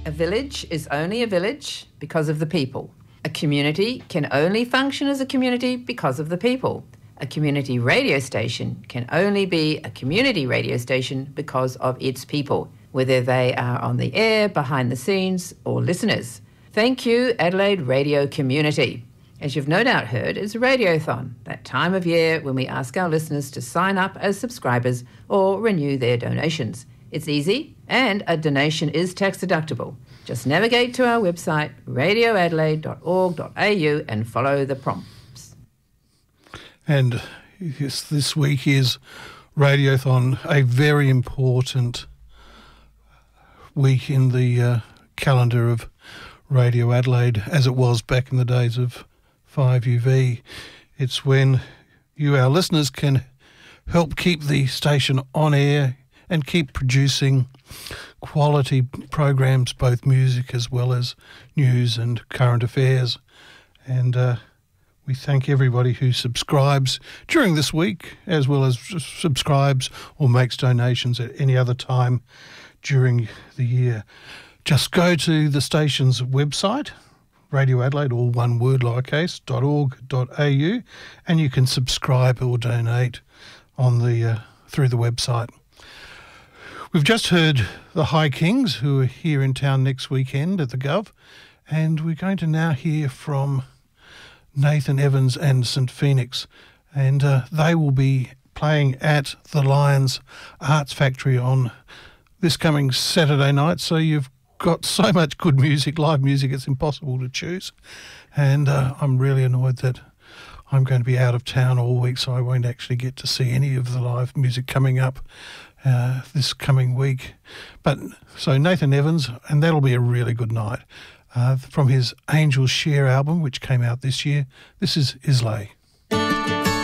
A village is only a village because of the people. A community can only function as a community because of the people. A community radio station can only be a community radio station because of its people, whether they are on the air, behind the scenes, or listeners. Thank you, Adelaide radio community. As you've no doubt heard, it's Radiothon, that time of year when we ask our listeners to sign up as subscribers or renew their donations. It's easy, and a donation is tax deductible. Just navigate to our website, radioadelaide.org.au, and follow the prompts. And yes, this week is Radiothon, a very important week in the calendar of Radio Adelaide, as it was back in the days of 5UV. It's when you, our listeners, can help keep the station on air and keep producing quality programs, both music as well as news and current affairs. And we thank everybody who subscribes during this week, as well as subscribes or makes donations at any other time during the year. Just go to the station's website, Radio Adelaide, all one word, lowercase, .org.au, and you can subscribe or donate on the through the website. We've just heard the High Kings, who are here in town next weekend at the Gov, and we're going to now hear from Nathan Evans and St Phoenix, and they will be playing at the Lions Arts Factory on this coming Saturday night. So you've got so much good music, live music, it's impossible to choose. And I'm really annoyed that I'm going to be out of town all week, so I won't actually get to see any of the live music coming up this coming week. But so Nathan Evans, and that'll be a really good night. From his Angels Share album, which came out this year, this is Islay.